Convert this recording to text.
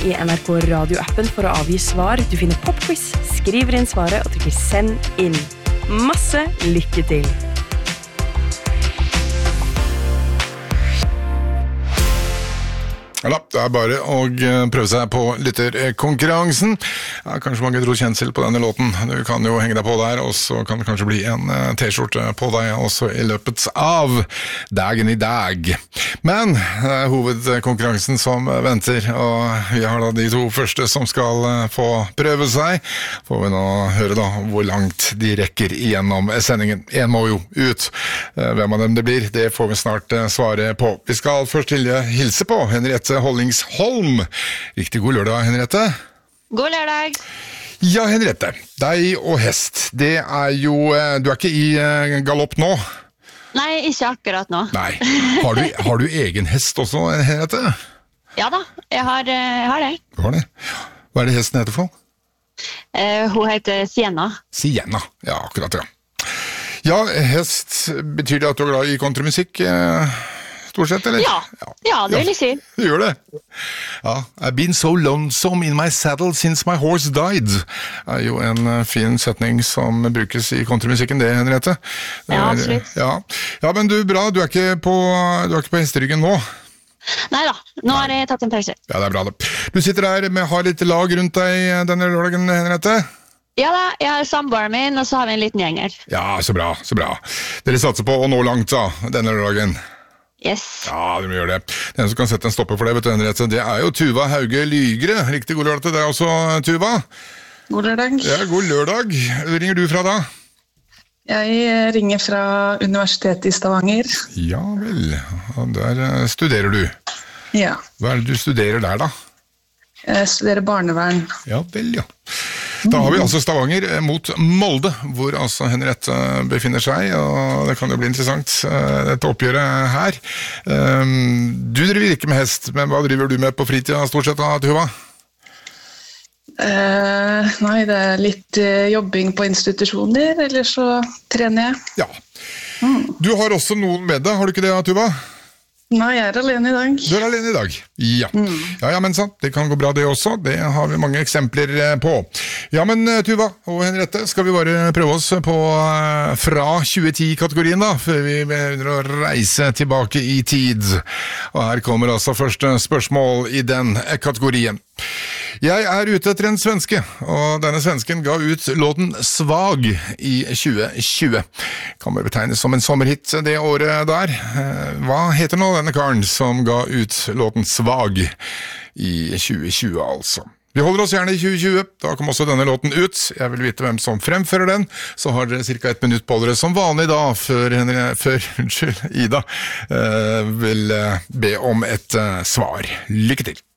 i NRK radioappen for å avgi svar. Du finner popquiz, skriver inn svaret og trykker send inn. Masse lykke til! Ja, det bare å prøve seg på lytterkonkurransen. Ja, kanskje mange dro kjensel på denne låten. Du kan jo henge deg på der, og så kan det kanskje bli en t-skjorte på deg også i løpet av dagen i dag. Men det hovedkonkurransen som venter, og vi har da de to første som skal få prøve seg. Får vi nå høre da hvor langt de rekker igjennom sendingen. En må jo ut. Hvem av dem det blir, det får vi snart svare på. Vi skal først hilse på Henriette Hollingsholm. Riktig god lørdag, Henriette. God lørdag. Ja, Henriette, deg og hest, det jo, du ikke i galopp nå? Nei, ikke akkurat nå. Nei, har du egen hest også, Henriette? Ja da, jeg har det. Du har det? Hva det hesten heter for? Hun heter Sienna. Sienna, ja, akkurat, ja. Ja, hest, betyr det at du glad i countrymusikk, stort sett, eller? Ja, det vil jeg si. Du gjør det. Ja, I've been so lonesome in my saddle since my horse died. Jo en fin setning som brukes i countrymusikken, det, Henriette. Ja, absolutt. Ja, men du, bra, du ikke på hesteryggen nå? Neida, nå har jeg tatt en pause. Ja, det bra det. Du sitter der har litt lag rundt deg denne lørdagen, Henriette? Ja da, jeg har samboeren min, og så har vi en liten gjeng her. Ja, så bra, så bra. Dere satser på å nå langt da, denne lørdagen. Yes. Ja, de gjør det. Den som kan sette en stopper for det, vet du, Henriette, det jo Tuva Hauge Lygre. Riktig god lørdag til deg også, Tuva. God lørdag. Ja, god lørdag. Hvor ringer du fra da? Jeg ringer fra Universitetet i Stavanger. Ja vel, der studerer du. Ja. Hva det du studerer der da? Jeg studerer barnevern. Ja vel, ja. Da har vi altså Stavanger mot Molde, hvor altså Henriette befinner seg, og det kan jo bli interessant, dette oppgjøret her. Du driver ikke med hest, men hva driver du med på fritida stort sett da, Tuva? Nei, det litt jobbing på institusjoner, eller så trener jeg. Ja. Du har også noen med deg, har du ikke det, Tuva? Nei, jeg alene i dag. Du alene i dag? Ja. Ja, men sant, det kan gå bra det også, det har vi mange eksempler på. Ja, men Tuva og Henriette, skal vi bare prøve oss på fra 2010-kategorien da, før vi begynner å reise tilbake i tid. Og her kommer altså første spørsmål i den kategorien. Jeg ute etter en svenske, og denne svensken ga ut låten Svag i 2020. Kan bare betegnes som en sommerhit det året der. Hva heter nå denne karen som ga ut låten Svag i 2020 altså? Vi holder oss gjerne i 2020, da kom også denne låten ut. Jeg vil vite hvem som fremfører den, så har dere cirka 1 minutt på dere som vanlig da, før Ida vil be om et svar. Lykke til!